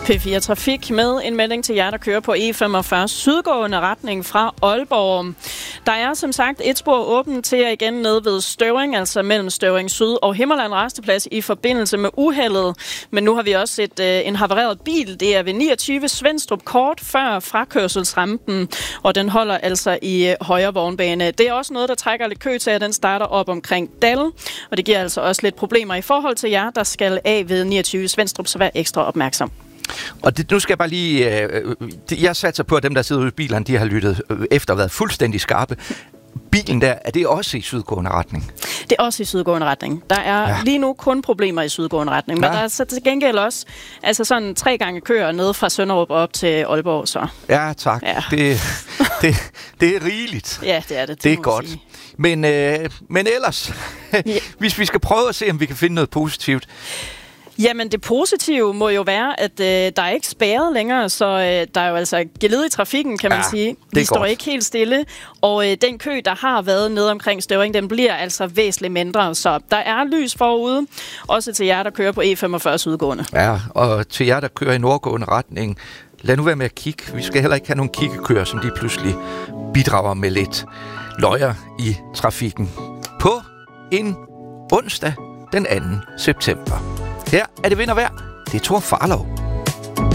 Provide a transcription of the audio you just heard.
P4 Trafik med en melding til jer, der kører på E45 sydgående retning fra Aalborg. Der er som sagt et spor åbent til jer igen nede ved Støvring, altså mellem Støvring Syd og Himmerland Rasteplads i forbindelse med uheldet. Men nu har vi også set en havareret bil. Det er ved 29 Svendstrup kort før frakørselsrampen, og den holder altså i højre vognbane. Det er også noget, der trækker lidt kø til, at den starter op omkring Dal, og det giver altså også lidt problemer i forhold til jer, der skal af ved 29 Svendstrup, så vær ekstra opmærksom. Og nu skal jeg bare lige... jeg satser på, at dem, der sidder ude i bilerne, de har lyttet efter at have været fuldstændig skarpe. Bilen der, er det også i sydgående retning? Det er også i sydgående retning. Der er lige nu kun problemer i sydgående retning, men der er så til gengæld også altså sådan 3 gange køer ned fra Sønderup op til Aalborg. Så. Ja, tak. Ja. Det er rigeligt. Ja, det er det. Det er godt. Men ellers, hvis vi skal prøve at se, om vi kan finde noget positivt. Jamen, det positive må jo være, at der er ikke spærret længere, så der er jo altså geled i trafikken, kan man sige. Vi står ikke helt stille, og den kø, der har været nede omkring Støvring, den bliver altså væsentligt mindre, så der er lys forude, også til jer, der kører på E45 sydgående. Ja, og til jer, der kører i nordgående retning, lad nu være med at kigge. Vi skal heller ikke have nogen kiggekøer, som de pludselig bidrager med lidt løjer i trafikken. På en onsdag den 2. september. Her er det vind og vejr. Det er Thor Farlov.